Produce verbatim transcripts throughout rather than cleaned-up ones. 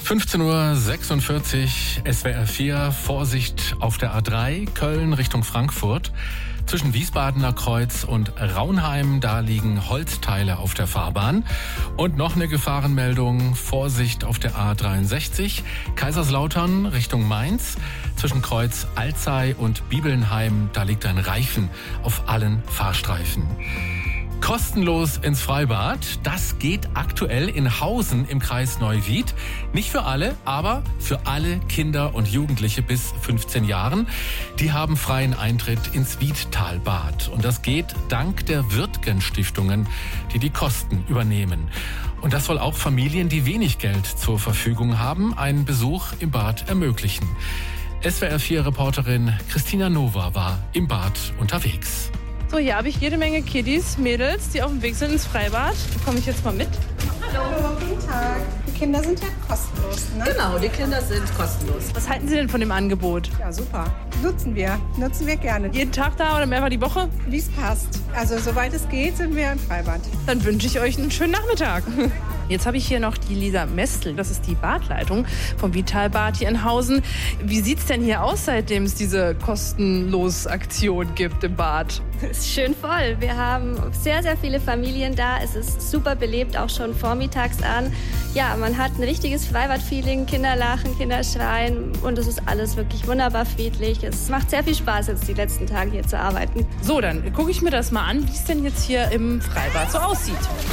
fünfzehn Uhr sechsundvierzig, S W R vier, Vorsicht auf der A drei, Köln Richtung Frankfurt. Zwischen Wiesbadener Kreuz und Raunheim, da liegen Holzteile auf der Fahrbahn. Und noch eine Gefahrenmeldung, Vorsicht auf der A dreiundsechzig, Kaiserslautern Richtung Mainz. Zwischen Kreuz Alzey und Bibelnheim, da liegt ein Reifen auf allen Fahrstreifen. Kostenlos ins Freibad, das geht aktuell in Hausen im Kreis Neuwied. Nicht für alle, aber für alle Kinder und Jugendliche bis fünfzehn Jahren. Die haben freien Eintritt ins Wiedtalbad. Und das geht dank der Wirtgen-Stiftungen, die die Kosten übernehmen. Und das soll auch Familien, die wenig Geld zur Verfügung haben, einen Besuch im Bad ermöglichen. S W R vier Reporterin Christina Nova war im Bad unterwegs. So, hier habe ich jede Menge Kiddies, Mädels, die auf dem Weg sind ins Freibad. Da komme ich jetzt mal mit. Hallo, guten Tag. Die Kinder sind ja kostenlos, ne? Genau, die Kinder sind kostenlos. Was halten Sie denn von dem Angebot? Ja, super. Nutzen wir. Nutzen wir gerne. Jeden Tag da oder mehrfach die Woche? Wie es passt. Also, soweit es geht, sind wir im Freibad. Dann wünsche ich euch einen schönen Nachmittag. Jetzt habe ich hier noch die Lisa Mestel. Das ist die Badleitung vom Vitalbad hier in Hausen. Wie sieht es denn hier aus, seitdem es diese Kostenlos-Aktion gibt im Bad? Es ist schön voll. Wir haben sehr, sehr viele Familien da. Es ist super belebt, auch schon vormittags an. Ja, man hat ein richtiges Freibad-Feeling, Kinder lachen, Kinder schreien und es ist alles wirklich wunderbar friedlich. Es macht sehr viel Spaß, jetzt die letzten Tage hier zu arbeiten. So, dann gucke ich mir das mal an, wie es denn jetzt hier im Freibad so aussieht.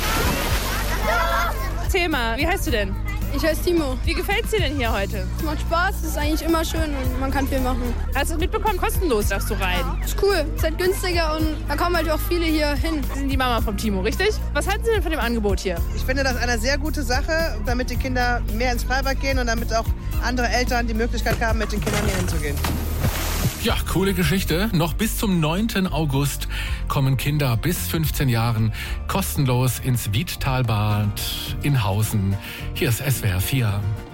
Erzähl mal, wie heißt du denn? Ich heiße Timo. Wie gefällt's dir denn hier heute? Es macht Spaß, es ist eigentlich immer schön und man kann viel machen. Hast du mitbekommen, kostenlos darfst du rein. Ist cool, ist halt günstiger und da kommen halt auch viele hier hin. Sie sind die Mama vom Timo, richtig? Was halten Sie denn von dem Angebot hier? Ich finde das eine sehr gute Sache, damit die Kinder mehr ins Freibad gehen und damit auch andere Eltern die Möglichkeit haben, mit den Kindern hier hinzugehen. Ja, coole Geschichte. Noch bis zum neunten August kommen Kinder bis fünfzehn Jahren kostenlos ins Wiedtalbad in Hausen. Hier ist S W R vier.